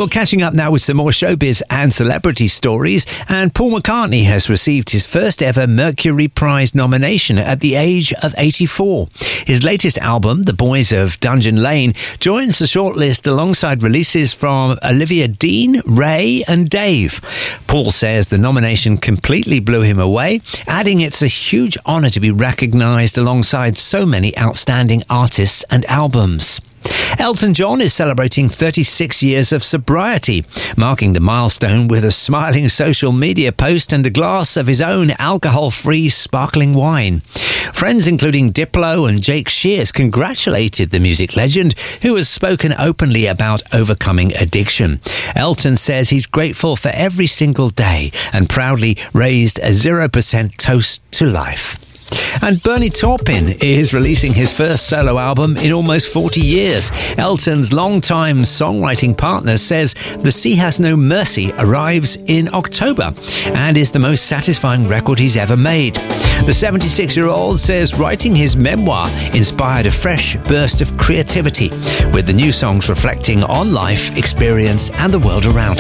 Well, catching up now with some more showbiz and celebrity stories, and Paul McCartney has received his first ever Mercury Prize nomination at the age of 84. His latest album, The Boys of Dungeon Lane, joins the shortlist alongside releases from Olivia Dean, Ray and Dave. Paul says the nomination completely blew him away, adding it's a huge honour to be recognised alongside so many outstanding artists and albums. Elton John is celebrating 36 years of sobriety, marking the milestone with a smiling social media post and a glass of his own alcohol-free sparkling wine. Friends including Diplo and Jake Shears congratulated the music legend, who has spoken openly about overcoming addiction. Elton says he's grateful for every single day and proudly raised a 0% toast to life. And Bernie Taupin is releasing his first solo album in almost 40 years. Elton's longtime songwriting partner says The Sea Has No Mercy arrives in October and is the most satisfying record he's ever made. The 76-year-old says writing his memoir inspired a fresh burst of creativity, with the new songs reflecting on life, experience and the world around him.